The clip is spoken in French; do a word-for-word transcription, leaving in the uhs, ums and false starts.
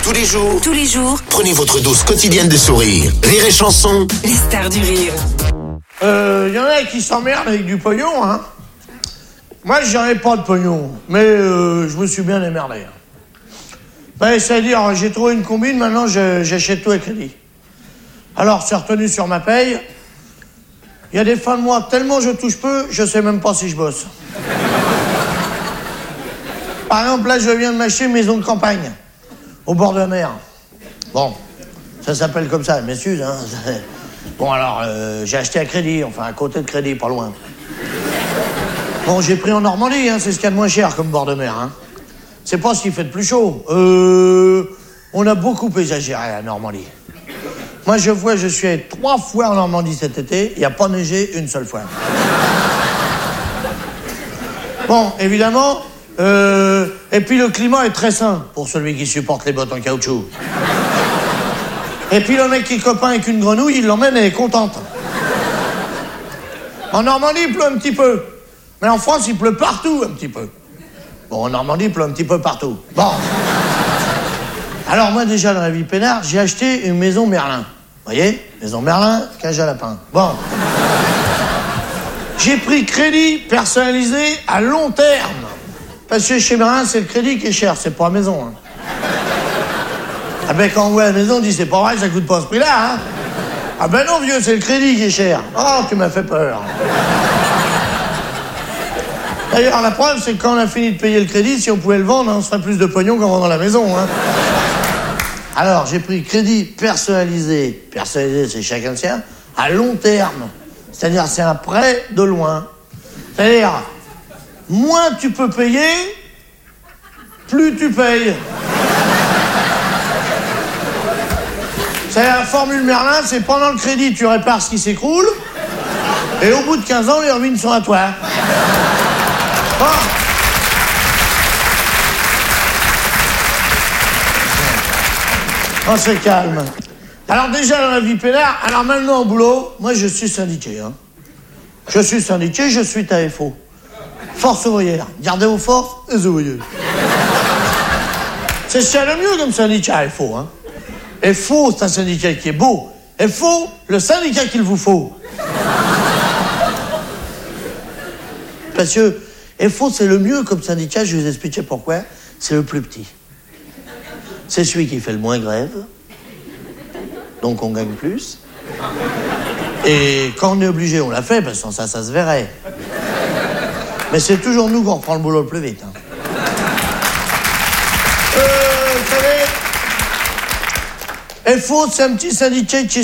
Tous les jours, Tous les jours, prenez votre dose quotidienne de sourire. Rire et chanson. les stars du rire. Euh, y en a qui s'emmerdent avec du pognon, hein. Moi, j'en ai pas de pognon, mais euh, je me suis bien démerdé. Ben, c'est-à-dire, j'ai trouvé une combine, maintenant je- j'achète tout à crédit. Alors, c'est retenu sur ma paye. Il y a des fins de mois, tellement je touche peu, je sais même pas si je bosse. Par exemple, là, je viens de m'acheter une maison de campagne, au bord de la mer. Bon, ça s'appelle comme ça, m'excuse, hein. Bon, alors, euh, j'ai acheté à crédit, enfin, à côté de crédit, pas loin. Bon, j'ai pris en Normandie, hein, c'est ce qu'il y a de moins cher comme bord de mer, hein. C'est pas ce qui fait de plus chaud. Euh, on a beaucoup exagéré à Normandie. Moi, je vois, je suis allé trois fois en Normandie cet été, il n'y a pas neigé une seule fois. Bon, évidemment, euh, et puis le climat est très sain pour celui qui supporte les bottes en caoutchouc. Et puis le mec qui est copain avec une grenouille, il l'emmène, elle est contente. En Normandie, il pleut un petit peu. Mais en France, il pleut partout un petit peu. Bon, en Normandie, il pleut un petit peu partout. Bon. Alors moi, déjà, dans la vie peinard, j'ai acheté une maison Merlin. Vous voyez? Maison Merlin, cage à lapin. Bon. J'ai pris crédit personnalisé à long terme. Parce que chez Merlin, c'est le crédit qui est cher, c'est pas la maison. Hein. Ah ben, quand on voit la maison, on dit, c'est pas vrai, ça coûte pas ce prix-là, hein. Ah ben non, vieux, c'est le crédit qui est cher. Oh, tu m'as fait peur. D'ailleurs, la preuve, c'est que quand on a fini de payer le crédit, si on pouvait le vendre, on se ferait plus de pognon qu'en vendant la maison, hein. Alors, j'ai pris crédit personnalisé. Personnalisé, c'est chacun le sien, à long terme. C'est-à-dire, c'est un prêt de loin. C'est-à-dire, moins tu peux payer, plus tu payes. C'est la formule Merlin, c'est pendant le crédit, tu répares ce qui s'écroule, et au bout de quinze ans, les ruines sont à toi. Bon. On se calme. Alors déjà dans la vie peinard, alors maintenant au boulot, moi je suis syndiqué. Hein. Je suis syndiqué, je suis T A F O. Force ouvrière. Gardez vos forces, les ouvriers. C'est ce qu'il y a le mieux comme syndicat, F O. Hein. F O, c'est un syndicat qui est beau. F O, le syndicat qu'il vous faut. Parce que F O, c'est le mieux comme syndicat, je vais vous expliquer pourquoi. C'est le plus petit. C'est celui qui fait le moins grève. Donc on gagne plus. Et quand on est obligé, on l'a fait, parce que sans ça, ça se verrait. Mais c'est toujours nous qu'on reprend le boulot le plus vite. Hein. Euh, vous savez, F O, c'est un petit syndicat qui